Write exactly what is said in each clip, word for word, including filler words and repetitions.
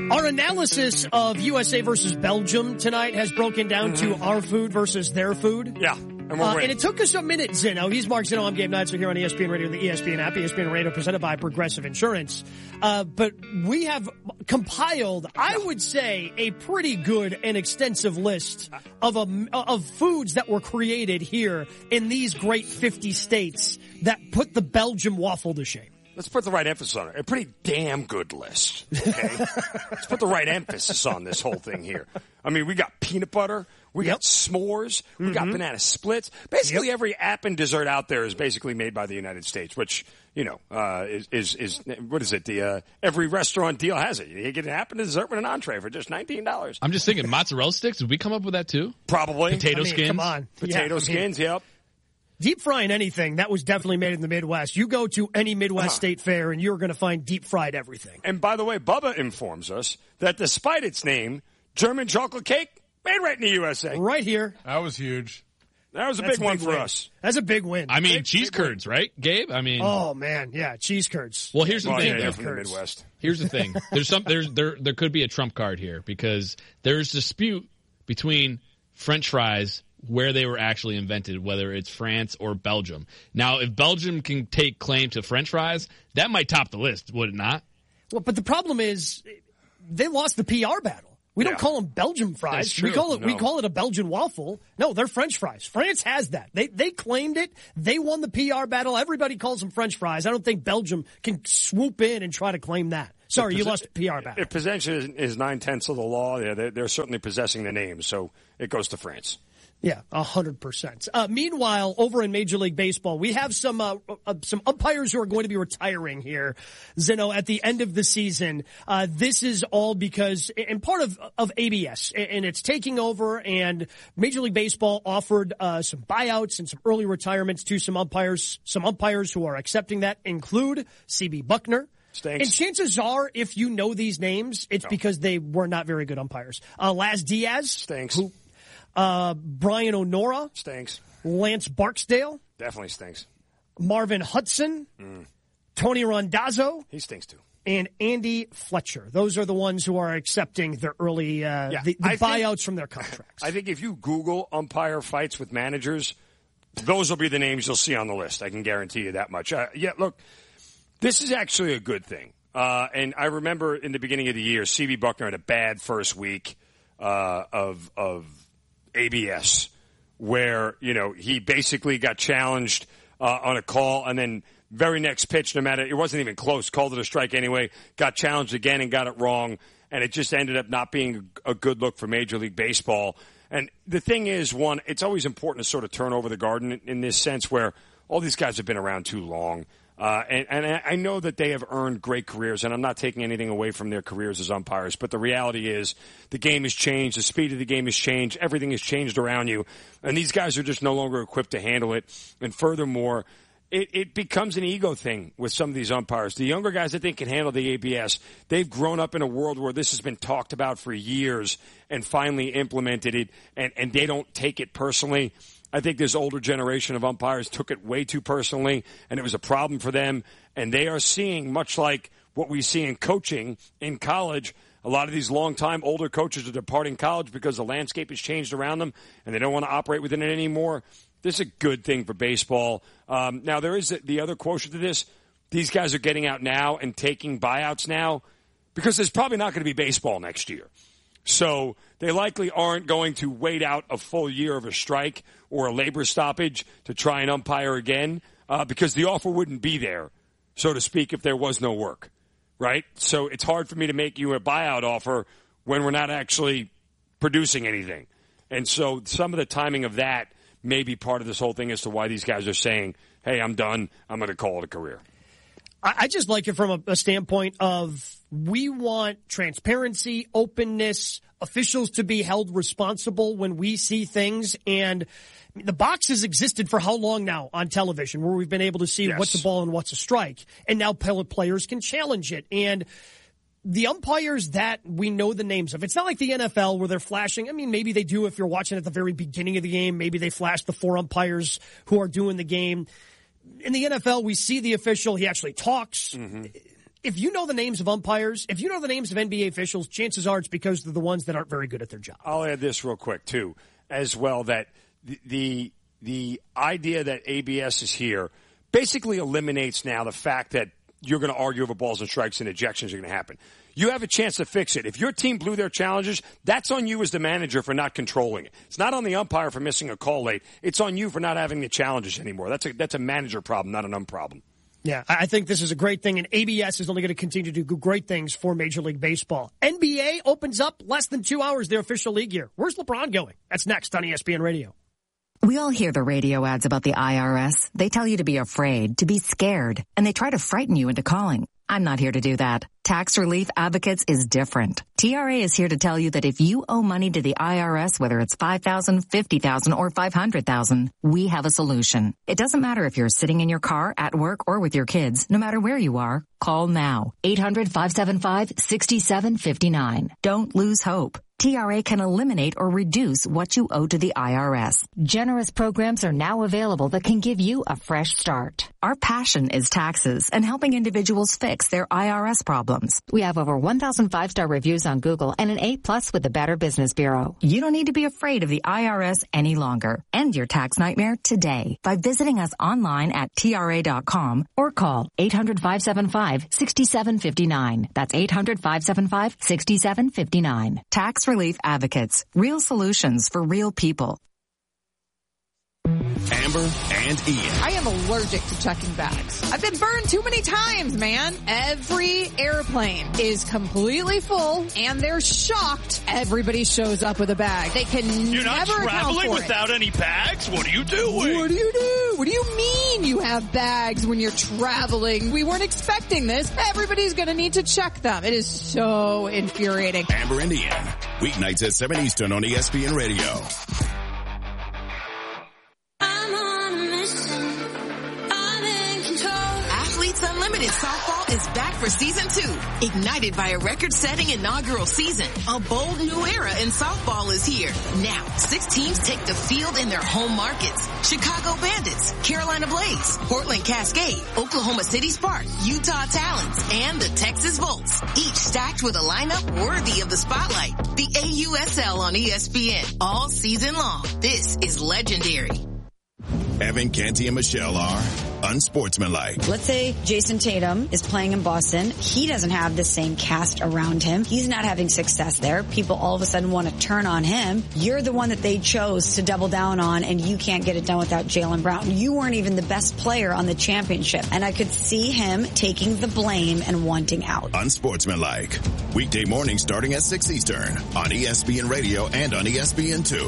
Our analysis of U S A versus Belgium tonight has broken down Mm-hmm. to our food versus their food. Yeah. And, we're Uh, winning. and it took us a minute, Zinno. He's Mark Zinno. I'm Gabe Neitzel here on E S P N Radio and the E S P N app. E S P N Radio presented by Progressive Insurance. Uh, but we have compiled, I would say, a pretty good and extensive list of a, of foods that were created here in these great fifty states that put the Belgium waffle to shame. Let's put the right emphasis on it. A pretty damn good list. Okay? Let's put the right emphasis on this whole thing here. I mean, we got peanut butter. We Yep. got s'mores. We Mm-hmm. got banana splits. Basically, every app and dessert out there is basically made by the United States, which, you know, uh, is, is, is, what is it? The, uh, every restaurant deal has it. You get an app and a dessert with an entree for just nineteen dollars. I'm just thinking mozzarella sticks. Did we come up with that too? Probably. Potato I mean, skins. come on. Potato Yeah, I mean, skins, yep. deep frying anything, that was definitely made in the Midwest. You go to any Midwest Uh-huh. state fair and you're going to find deep fried everything. And by the way, Bubba informs us that despite its name, German chocolate cake made right in the U S A. Right here. That was huge. That was a That's big one big for win. us. That's a big win. I mean, Big- cheese big win. curds, right, Gabe? I mean, Oh man, yeah, cheese curds. well, here's the Well, thing. yeah, though. you're from the Curds. Midwest. Here's the thing. There's some. There's there. There could be a trump card here because there's dispute between French fries where they were actually invented, whether it's France or Belgium. Now, if Belgium can take claim to French fries, that might top the list, would it not? Well, but the problem is they lost the P R battle. We Yeah. don't call them Belgian fries. That's We true. call it we No. call it a Belgian waffle. No, they're French fries. France has that. They they claimed it. They won the P R battle. Everybody calls them French fries. I don't think Belgium can swoop in and try to claim that. Sorry, you lost the P R battle. If possession is, is nine tenths of the law, yeah, they're, they're certainly possessing the name, so it goes to France. Yeah, a hundred percent. Uh, meanwhile, over in Major League Baseball, we have some uh, uh, some umpires who are going to be retiring here, Zeno, at the end of the season. Uh, this is all because, and part of of A B S, and it's taking over. And Major League Baseball offered uh, some buyouts and some early retirements to some umpires. Some umpires who are accepting that include C B Buckner. Stinks. And chances are, if you know these names, it's because they were not very good umpires. Uh, Laz Diaz, Stinks. who uh, Brian O'Nora, Stinks. Lance Barksdale, Definitely stinks. Marvin Hudson, Tony Rondazzo, He stinks too. and Andy Fletcher. Those are the ones who are accepting their early uh, Yeah, the, the I think- buyouts from their contracts. I think if you Google umpire fights with managers, those will be the names you'll see on the list. I can guarantee you that much. Uh, yeah, look, this is actually a good thing. Uh, and I remember in the beginning of the year, C B Buckner had a bad first week uh, of of A B S, where you know he basically got challenged uh, on a call, and then very next pitch, no matter it wasn't even close, called it a strike anyway. Got challenged again and got it wrong, and it just ended up not being a good look for Major League Baseball. And the thing is, one, it's always important to sort of turn over the garden in, in this sense, where all these guys have been around too long. Uh, and, and I know that they have earned great careers, and I'm not taking anything away from their careers as umpires, but the reality is the game has changed, the speed of the game has changed, everything has changed around you, and these guys are just no longer equipped to handle it. And furthermore, it, it becomes an ego thing with some of these umpires. The younger guys that think can handle the A B S, they've grown up in a world where this has been talked about for years and finally implemented it, and, and they don't take it personally. I think this older generation of umpires took it way too personally, and it was a problem for them. And they are seeing, much like what we see in coaching in college, a lot of these long-time older coaches are departing college because the landscape has changed around them, and they don't want to operate within it anymore. This is a good thing for baseball. Um, now, there is the other quotient to this. These guys are getting out now and taking buyouts now because there's probably not going to be baseball next year. So they likely aren't going to wait out a full year of a strike or a labor stoppage to try and umpire again uh, because the offer wouldn't be there, so to speak, if there was no work, right? So it's hard for me to make you a buyout offer when we're not actually producing anything. And so some of the timing of that may be part of this whole thing as to why these guys are saying, hey, I'm done. I'm going to call it a career. I, I just like it from a, a standpoint of we want transparency, openness, officials to be held responsible when we see things. And the box has existed for how long now on television where we've been able to see Yes. what's a ball and what's a strike. And now players can challenge it. And the umpires that we know the names of, it's not like the N F L where they're flashing. I mean, maybe they do if you're watching at the very beginning of the game. Maybe they flash the four umpires who are doing the game. In the N F L, we see the official. He actually talks. Mm-hmm. if you know the names of umpires, if you know the names of N B A officials, chances are it's because they're the ones that aren't very good at their job. I'll add this real quick, too, as well, that the the, the idea that A B S is here basically eliminates now the fact that you're going to argue over balls and strikes and ejections are going to happen. You have a chance to fix it. If your team blew their challenges, that's on you as the manager for not controlling it. It's not on the umpire for missing a call late. It's on you for not having the challenges anymore. That's a, that's a manager problem, not an ump problem. Yeah, I think this is a great thing, and A B S is only going to continue to do great things for Major League Baseball. N B A opens up less than two hours their official league year. Where's LeBron going? That's next on E S P N Radio. We all hear the radio ads about the I R S. They tell you to be afraid, to be scared, and they try to frighten you into calling. I'm not here to do that. Tax Relief Advocates is different. T R A is here to tell you that if you owe money to the I R S, whether it's five thousand dollars, fifty thousand dollars, or five hundred thousand dollars, we have a solution. It doesn't matter if you're sitting in your car, at work, or with your kids. No matter where you are, call now. eight hundred, five seven five, six seven five nine. Don't lose hope. T R A can eliminate or reduce what you owe to the I R S. Generous programs are now available that can give you a fresh start. Our passion is taxes and helping individuals fix their I R S problems. We have over one thousand five-star reviews on Google and an A plus with the Better Business Bureau. You don't need to be afraid of the I R S any longer. End your tax nightmare today by visiting us online at T R A dot com or call eight hundred, five seven five, six seven five nine. That's eight hundred, five seven five, six seven five nine. Tax Relief Advocates. Real solutions for real people. Amber and Ian. I am allergic to checking bags. I've been burned too many times, man. Every airplane is completely full, and they're shocked everybody shows up with a bag. They can You're not never traveling without it. any bags? What are you doing? What do you do? What do you mean you have bags when you're traveling? We weren't expecting this. Everybody's going to need to check them. It is so infuriating. Amber and Ian. Weeknights at seven Eastern on E S P N Radio. Unlimited Softball is back for season two. Ignited by a record-setting inaugural season, a bold new era in softball is here. Now, six teams take the field in their home markets. Chicago Bandits, Carolina Blaze, Portland Cascade, Oklahoma City Spark, Utah Talons, and the Texas Volts. Each stacked with a lineup worthy of the spotlight. The A U S L on E S P N all season long. This is legendary. Evan, Canty, and Michelle are unsportsmanlike. Let's say Jason Tatum is playing in Boston. He doesn't have the same cast around him. He's not having success there. People all of a sudden want to turn on him. You're the one that they chose to double down on, and you can't get it done without Jaylen Brown. You weren't even the best player on the championship. And I could see him taking the blame and wanting out. Unsportsmanlike. Weekday morning starting at six Eastern on E S P N Radio and on E S P N two.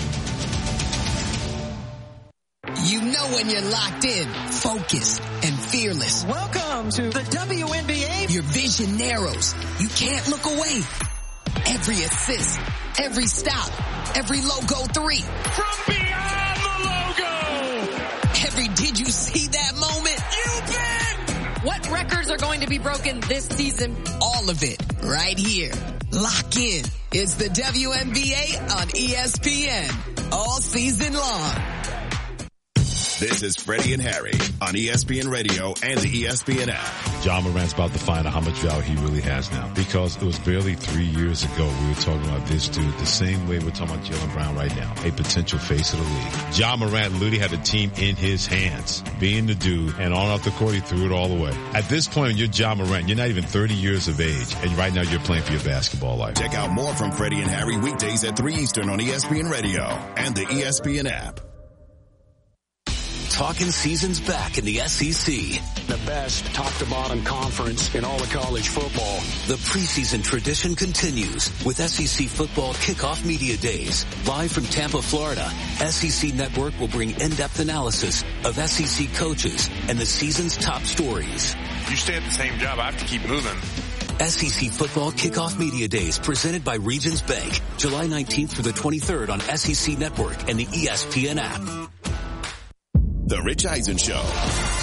You know when you're locked in, focused, and fearless. Welcome to the W N B A. Your vision narrows. You can't look away. Every assist, every stop, every logo three. From beyond the logo. Every did you see that moment? You bet. What records are going to be broken this season? All of it right here. Lock in. It's the W N B A on E S P N. All season long. This is Freddie and Harry on E S P N Radio and the E S P N app. Ja Morant's about to find out how much value he really has now, because it was barely three years ago we were talking about this dude the same way we're talking about Jaylen Brown right now, a potential face of the league. Ja Morant literally had a team in his hands, being the dude, and on off the court he threw it all away. At this point, when you're Ja Morant, you're not even thirty years of age, and right now you're playing for your basketball life. Check out more from Freddie and Harry weekdays at three Eastern on E S P N Radio and the E S P N app. Talking season's back in the S E C. The best top-to-bottom conference in all of college football. The preseason tradition continues with S E C Football Kickoff Media Days. Live from Tampa, Florida, S E C Network will bring in-depth analysis of S E C coaches and the season's top stories. You stay at the same job, I have to keep moving. S E C Football Kickoff Media Days presented by Regions Bank. July nineteenth through the twenty-third on S E C Network and the E S P N app. The Rich Eisen Show.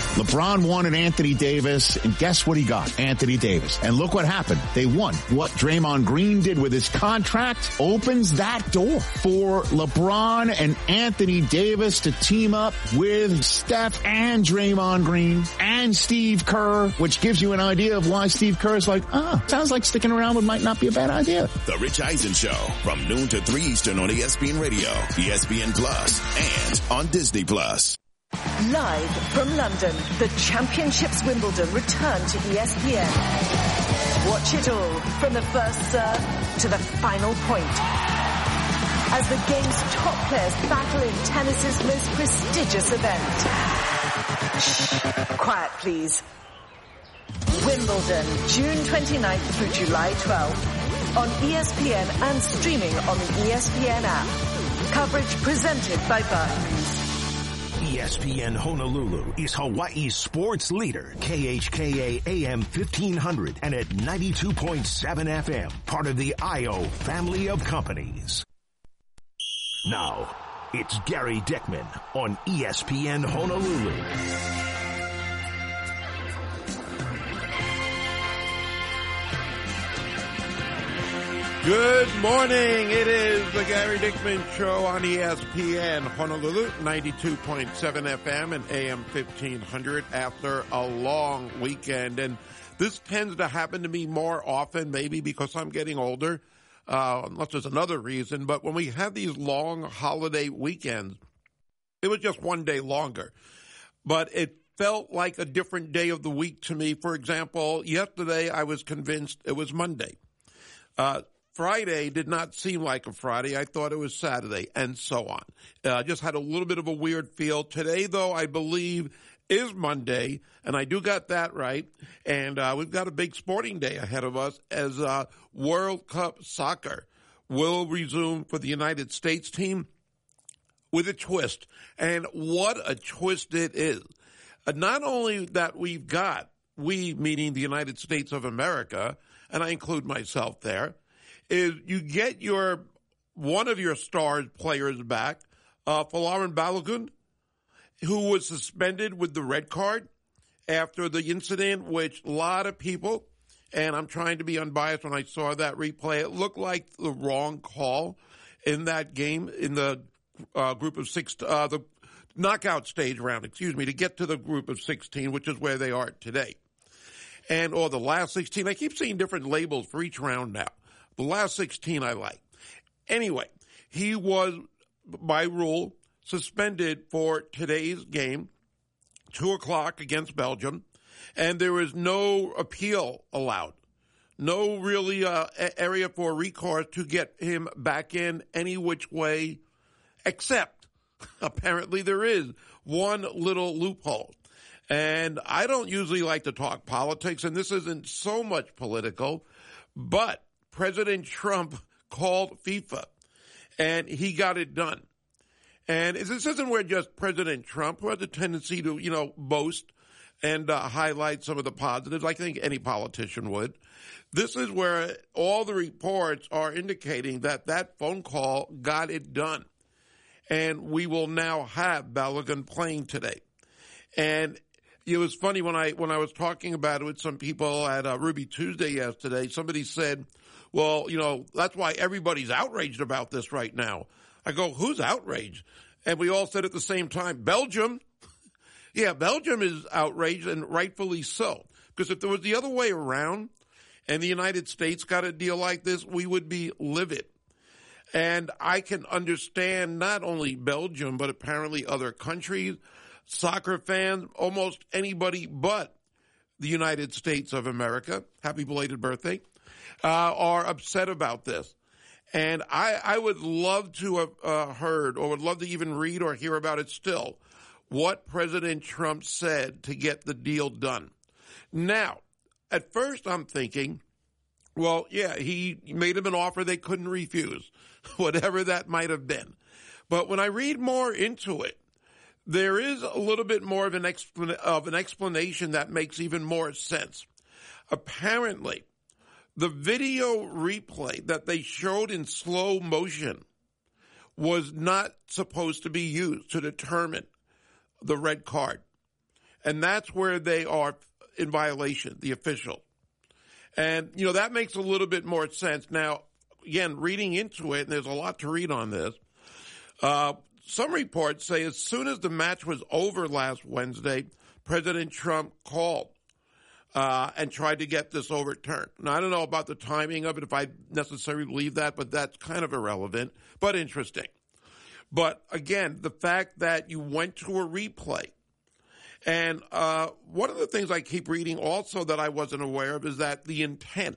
LeBron wanted Anthony Davis, and guess what he got? Anthony Davis. And look what happened. They won. What Draymond Green did with his contract opens that door for LeBron and Anthony Davis to team up with Steph and Draymond Green and Steve Kerr, which gives you an idea of why Steve Kerr is like, ah, sounds like sticking around would might not be a bad idea. The Rich Eisen Show from noon to three Eastern on E S P N Radio, E S P N Plus, and on Disney Plus. Live from London, the Championships Wimbledon return to E S P N. Watch it all from the first serve to the final point. As the game's top players battle in tennis's most prestigious event. Shh, quiet please. Wimbledon, June twenty-ninth through July twelfth. On E S P N and streaming on the E S P N app. Coverage presented by Barclays. E S P N Honolulu is Hawaii's sports leader, K H K A A M fifteen hundred and at ninety-two point seven F M, part of the I O family of companies. Now, it's Gary Dickman on E S P N Honolulu. Good morning. It is the Gary Dickman Show on E S P N Honolulu, ninety-two point seven F M and A M fifteen hundred after a long weekend. And this tends to happen to me more often, maybe because I'm getting older, uh, unless there's another reason. But when we have these long holiday weekends, it was just one day longer. But it felt like a different day of the week to me. For example, yesterday I was convinced it was Monday. Uh, Friday did not seem like a Friday. I thought it was Saturday, and so on. Uh, just had a little bit of a weird feel. Today, though, I believe is Monday, and I do got that right. And uh, we've got a big sporting day ahead of us as uh, World Cup soccer will resume for the United States team with a twist. And what a twist it is. Uh, not only that we've got, we meaning the United States of America, and I include myself there, is you get your one of your star players back, uh, Folarin Balogun, who was suspended with the red card after the incident, which a lot of people, and I'm trying to be unbiased when I saw that replay, it looked like the wrong call in that game in the uh, group of six, uh, the knockout stage round, excuse me, to get to the group of sixteen, which is where they are today. And, or the last sixteen. I keep seeing different labels for each round now. The last sixteen I like. Anyway, he was, by rule, suspended for today's game, two o'clock against Belgium, and there is no appeal allowed. No really uh, area for recourse to get him back in any which way, except apparently there is one little loophole. And I don't usually like to talk politics, and this isn't so much political, but President Trump called FIFA, and he got it done. And this isn't where just President Trump, who has a tendency to, you know, boast and uh, highlight some of the positives, I think any politician would. This is where all the reports are indicating that that phone call got it done. And we will now have Balogun playing today. And it was funny when I when I was talking about it with some people at uh, Ruby Tuesday yesterday, somebody said, well, you know, that's why everybody's outraged about this right now. I go, who's outraged? And we all said at the same time, Belgium. Yeah, Belgium is outraged, and rightfully so. Because if there was the other way around and the United States got a deal like this, we would be livid. And I can understand not only Belgium, but apparently other countries, soccer fans, almost anybody but the United States of America, happy belated birthday, uh, are upset about this. And I, I would love to have uh, heard or would love to even read or hear about it still, what President Trump said to get the deal done. Now, at first I'm thinking, well, yeah, he made him an offer they couldn't refuse, whatever that might have been. But when I read more into it, there is a little bit more of an, explan- of an explanation that makes even more sense. Apparently, the video replay that they showed in slow motion was not supposed to be used to determine the red card. And that's where they are in violation, the official. And, you know, that makes a little bit more sense. Now, again, reading into it, and there's a lot to read on this, uh, some reports say as soon as the match was over last Wednesday, President Trump called uh, and tried to get this overturned. Now, I don't know about the timing of it, if I necessarily believe that, but that's kind of irrelevant, but interesting. But again, the fact that you went to a replay, and uh, one of the things I keep reading also that I wasn't aware of is that the intent,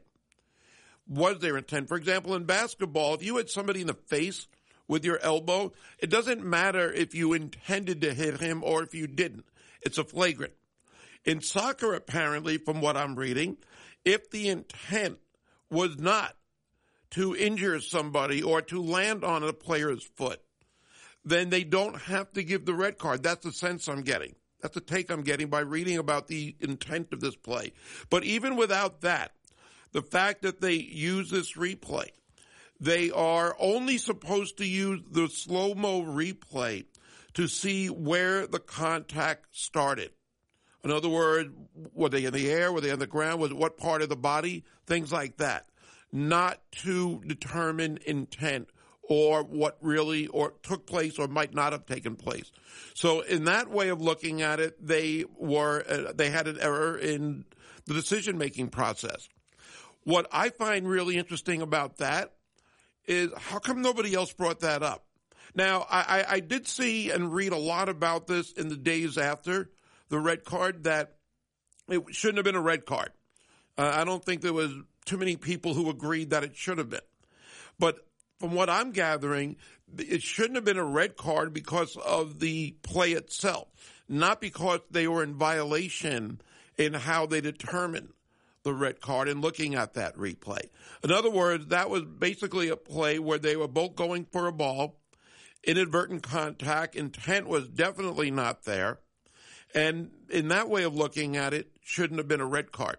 was their intent. For example, in basketball, if you hit somebody in the face with your elbow, it doesn't matter if you intended to hit him or if you didn't. It's a flagrant. In soccer, apparently, from what I'm reading, if the intent was not to injure somebody or to land on a player's foot, then they don't have to give the red card. That's the sense I'm getting. That's the take I'm getting by reading about the intent of this play. But even without that, the fact that they use this replay, they are only supposed to use the slow-mo replay to see where the contact started. In other words, were they in the air? Were they on the ground? Was it what part of the body? Things like that. Not to determine intent or what really or took place or might not have taken place. So in that way of looking at it, they were uh, they had an error in the decision-making process. What I find really interesting about that is how come nobody else brought that up? Now, I, I, I did see and read a lot about this in the days after the red card, that it shouldn't have been a red card. Uh, I don't think there was too many people who agreed that it should have been. But from what I'm gathering, it shouldn't have been a red card because of the play itself, not because they were in violation in how they determined the red card and looking at that replay. In other words, that was basically a play where they were both going for a ball, inadvertent contact, intent was definitely not there, and in that way of looking at it, shouldn't have been a red card.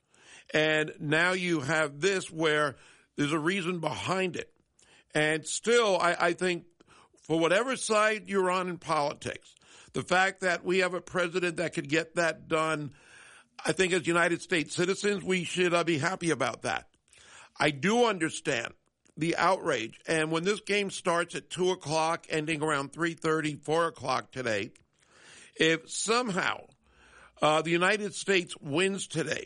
And now you have this where there's a reason behind it. And still, I, I think, for whatever side you're on in politics, the fact that we have a president that could get that done, I think as United States citizens, we should uh, be happy about that. I do understand the outrage. And when this game starts at two o'clock, ending around three thirty, four o'clock today, if somehow uh, the United States wins today,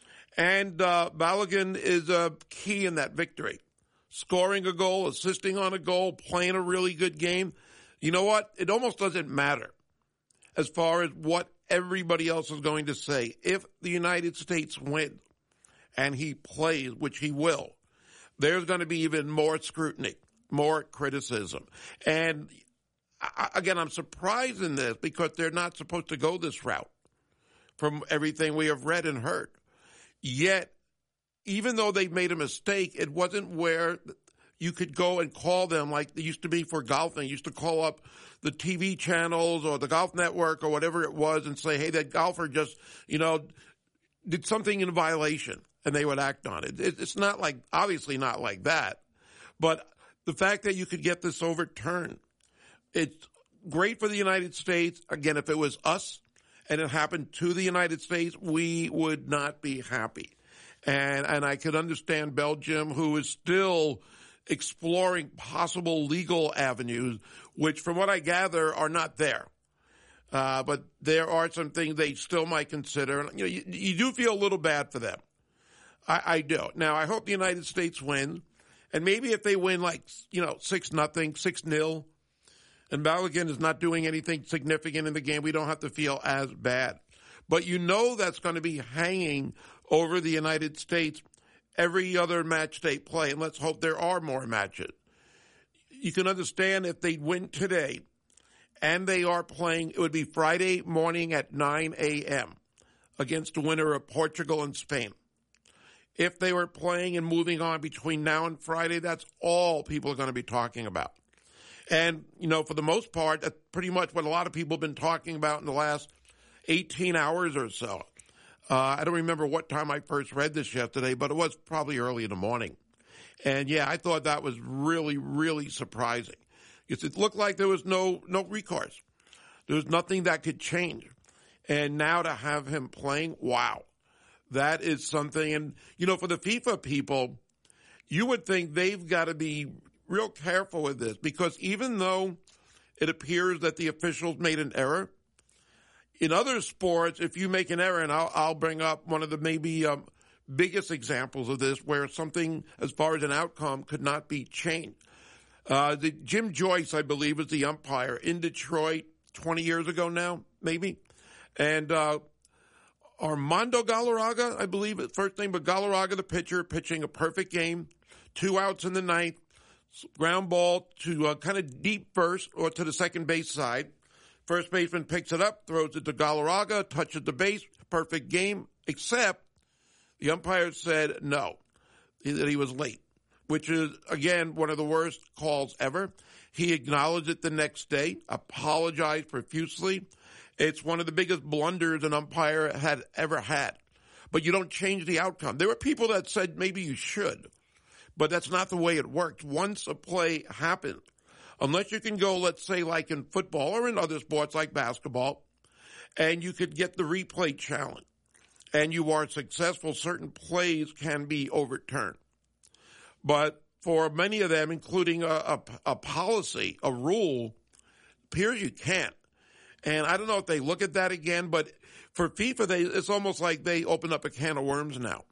and uh, Balogun is a key in that victory, scoring a goal, assisting on a goal, playing a really good game, you know what? It almost doesn't matter as far as what everybody else is going to say. If the United States wins and he plays, which he will, there's going to be even more scrutiny, more criticism. And I, again, I'm surprised in this because they're not supposed to go this route from everything we have read and heard. Yet, even though they made a mistake, it wasn't where you could go and call them like they used to be for golfing. You used to call up the T V channels or the Golf Network or whatever it was and say, hey, that golfer just, you know, did something in violation, and they would act on it. It's not like, obviously not like that. But the fact that you could get this overturned, it's great for the United States. Again, if it was us and it happened to the United States, we would not be happy. And and I could understand Belgium, who is still exploring possible legal avenues, which from what I gather are not there. Uh, but there are some things they still might consider. And, you know, you, you do feel a little bad for them. I, I do. Now, I hope the United States wins. And maybe if they win like, you know, six nothing, six nil, and Balogun is not doing anything significant in the game, we don't have to feel as bad. But you know that's going to be hanging over the United States every other match they play, and let's hope there are more matches. You can understand if they win today and they are playing, it would be Friday morning at nine a.m. against the winner of Portugal and Spain. If they were playing and moving on between now and Friday, that's all people are going to be talking about. And, you know, for the most part, that's pretty much what a lot of people have been talking about in the last eighteen hours or so. Uh, I don't remember what time I first read this yesterday, but it was probably early in the morning. And, yeah, I thought that was really, really surprising. Because it looked like there was no, no recourse. There was nothing that could change. And now to have him playing, wow, that is something. And, you know, for the FIFA people, you would think they've got to be real careful with this, because even though it appears that the officials made an error, in other sports, if you make an error, and I'll, I'll bring up one of the maybe um, biggest examples of this, where something as far as an outcome could not be changed. Uh, the, Jim Joyce, I believe, was the umpire in Detroit twenty years ago now, maybe. And uh, Armando Galarraga, I believe his first name, but Galarraga, the pitcher, pitching a perfect game, two outs in the ninth, ground ball to uh, kind of deep first or to the second base side. First baseman picks it up, throws it to Galarraga, touches the base, perfect game, except the umpire said no, that he was late, which is, again, one of the worst calls ever. He acknowledged it the next day, apologized profusely. It's one of the biggest blunders an umpire had ever had. But you don't change the outcome. There were people that said maybe you should, but that's not the way it works. Once a play happens, unless you can go, let's say, like in football or in other sports like basketball, and you could get the replay challenge, and you are successful, certain plays can be overturned. But for many of them, including a, a, a policy, a rule, it appears you can't. And I don't know if they look at that again, but for FIFA, they, it's almost like they open up a can of worms now.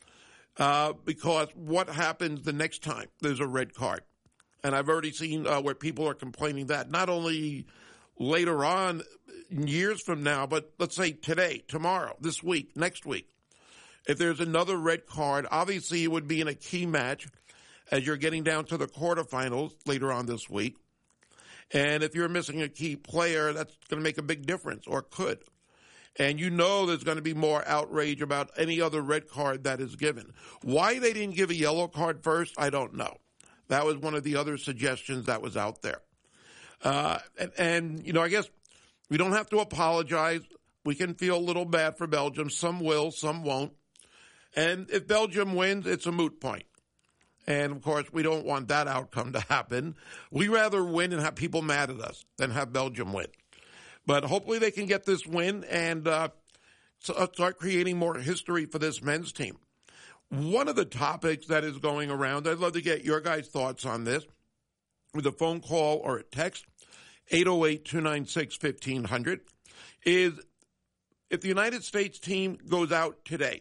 Uh, because what happens the next time there's a red card? And I've already seen uh, where people are complaining that, not only later on, years from now, but let's say today, tomorrow, this week, next week. If there's another red card, obviously it would be in a key match as you're getting down to the quarterfinals later on this week. And if you're missing a key player, that's going to make a big difference, or could. And you know there's going to be more outrage about any other red card that is given. Why they didn't give a yellow card first, I don't know. That was one of the other suggestions that was out there. Uh, and, and, you know, I guess we don't have to apologize. We can feel a little bad for Belgium. Some will, some won't. And if Belgium wins, it's a moot point. And, of course, we don't want that outcome to happen. We rather win and have people mad at us than have Belgium win. But hopefully they can get this win and uh, start creating more history for this men's team. One of the topics that is going around, I'd love to get your guys' thoughts on this, with a phone call or a text, eight oh eight, two nine six, fifteen hundred, is if the United States team goes out today,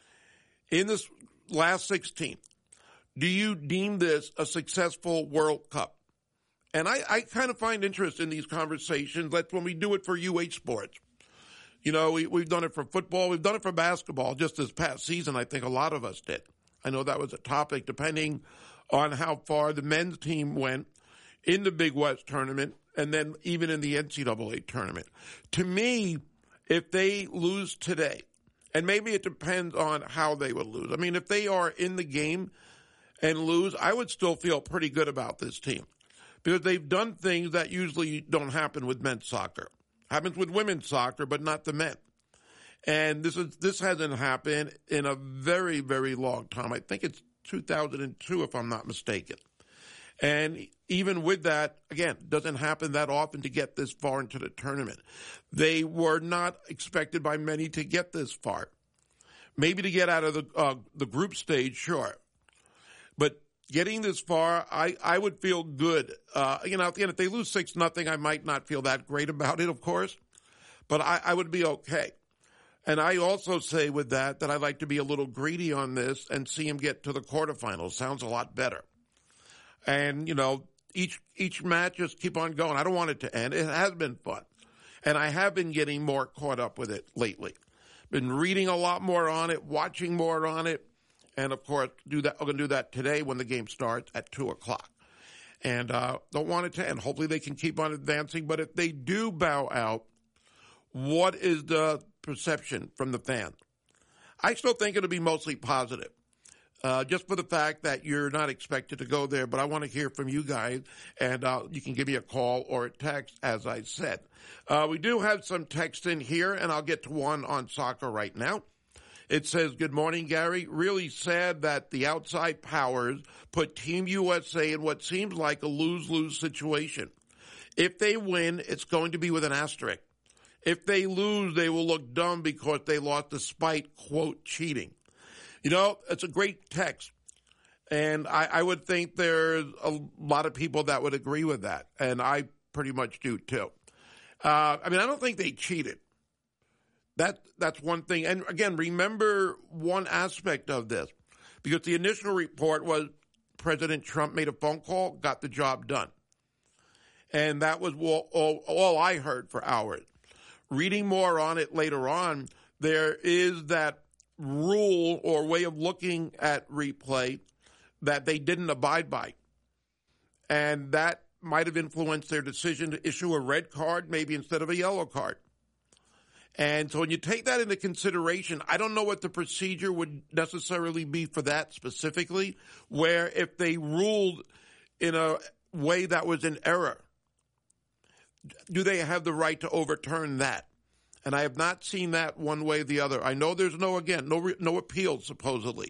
in this last sixteen, do you deem this a successful World Cup? And I, I kind of find interest in these conversations. That's when we do it for U H sports. You know, we, we've done it for football. We've done it for basketball. Just this past season, I think a lot of us did. I know that was a topic depending on how far the men's team went in the Big West tournament and then even in the N C double A tournament. To me, if they lose today, and maybe it depends on how they would lose. I mean, if they are in the game and lose, I would still feel pretty good about this team, because they've done things that usually don't happen with men's soccer. Happens with women's soccer, but not the men. And this is this hasn't happened in a very, very long time. I think it's two thousand two, if I'm not mistaken. And even with that, again, doesn't happen that often to get this far into the tournament. They were not expected by many to get this far. Maybe to get out of the uh, the group stage, sure. But getting this far, I, I would feel good. Uh, you know, at the end, if they lose six nothing, I might not feel that great about it, of course. But I, I would be okay. And I also say with that that I'd like to be a little greedy on this and see him get to the quarterfinals. Sounds a lot better. And, you know, each each match just keep on going. I don't want it to end. It has been fun. And I have been getting more caught up with it lately. Been reading a lot more on it, watching more on it. And, of course, do that. I'm going to do that today when the game starts at two o'clock. And uh, don't want it to end. Hopefully they can keep on advancing. But if they do bow out, what is the perception from the fans? I still think it'll be mostly positive, uh, just for the fact that you're not expected to go there. But I want to hear from you guys, and uh, you can give me a call or a text, as I said. Uh, we do have some text in here, and I'll get to one on soccer right now. It says, good morning, Gary. Really sad that the outside powers put Team U S A in what seems like a lose-lose situation. If they win, it's going to be with an asterisk. If they lose, they will look dumb because they lost despite, quote, cheating. You know, it's a great text. And I, I would think there's a lot of people that would agree with that. And I pretty much do too. Uh, I mean, I don't think they cheated. That, that's one thing. And again, remember one aspect of this, because the initial report was President Trump made a phone call, got the job done. And that was all, all, all I heard for hours. Reading more on it later on, there is that rule or way of looking at replay that they didn't abide by. And that might have influenced their decision to issue a red card, maybe instead of a yellow card. And so when you take that into consideration, I don't know what the procedure would necessarily be for that specifically, where if they ruled in a way that was in error, do they have the right to overturn that? And I have not seen that one way or the other. I know there's no, again, no no appeal, supposedly.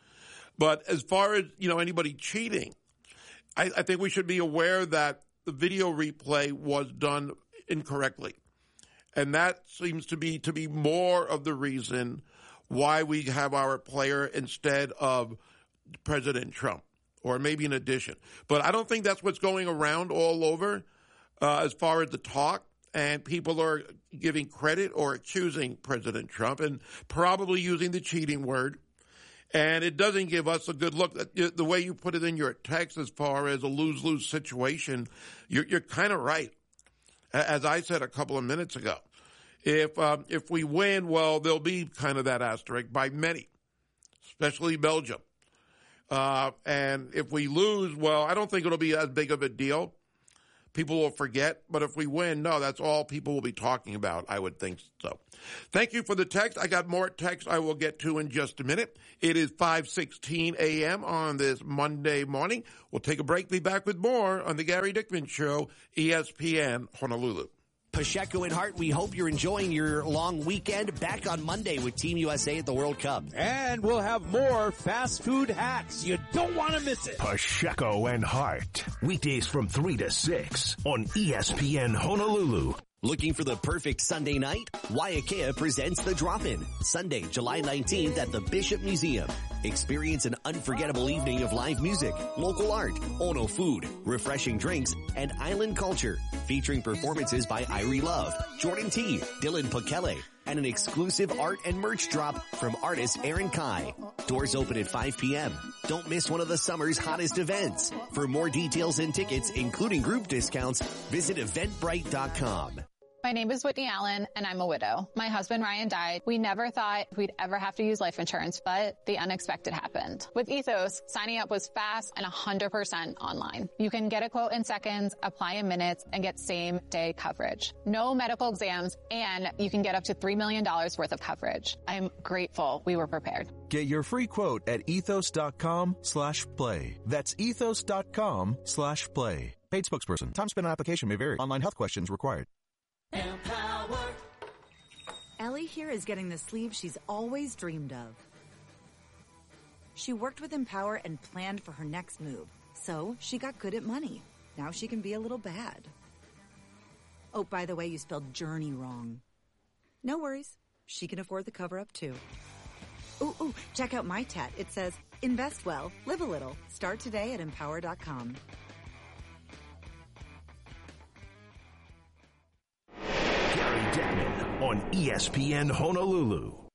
But as far as, you know, anybody cheating, I, I think we should be aware that the video replay was done incorrectly. And that seems to be to be more of the reason why we have our player instead of President Trump, or maybe in addition. But I don't think that's what's going around all over uh, as far as the talk. And people are giving credit or accusing President Trump and probably using the cheating word. And it doesn't give us a good look. The way you put it in your text as far as a lose-lose situation, you're, you're kind of right. As I said a couple of minutes ago, if um, if we win, well, there'll be kind of that asterisk by many, especially Belgium. Uh, and if we lose, well, I don't think it'll be as big of a deal. People will forget, but if we win, no, that's all people will be talking about. I would think so. Thank you for the text. I got more text I will get to in just a minute. It is five sixteen a.m. on this Monday morning. We'll take a break, be back with more on the Gary Dickman Show, E S P N Honolulu. Pacheco and Hart, we hope you're enjoying your long weekend. Back on Monday with Team U S A at the World Cup. And we'll have more fast food hacks. You don't want to miss it. Pacheco and Hart, weekdays from three to six on E S P N Honolulu. Looking for the perfect Sunday night? Waiakea presents The Drop-In, Sunday, July nineteenth at the Bishop Museum. Experience an unforgettable evening of live music, local art, Ono food, refreshing drinks, and island culture, featuring performances by Irie Love, Jordan T, Dylan Pekele, and an exclusive art and merch drop from artist Aaron Kai. Doors open at five p.m. Don't miss one of the summer's hottest events. For more details and tickets, including group discounts, visit eventbrite dot com. My name is Whitney Allen, and I'm a widow. My husband, Ryan, died. We never thought we'd ever have to use life insurance, but the unexpected happened. With Ethos, signing up was fast and one hundred percent online. You can get a quote in seconds, apply in minutes, and get same-day coverage. No medical exams, and you can get up to three million dollars worth of coverage. I'm grateful we were prepared. Get your free quote at ethos.com slash play. That's ethos.com slash play. Paid spokesperson. Time spent on application may vary. Online health questions required. Empower. Ellie here is getting the sleeve she's always dreamed of. She worked with Empower and planned for her next move, so she got good at money. Now she can be a little bad. Oh, by the way, you spelled journey wrong. No worries. She can afford the cover-up, too. Ooh, ooh, check out my tat. It says, invest well, live a little. Start today at empower dot com. Gary Dickman on E S P N Honolulu.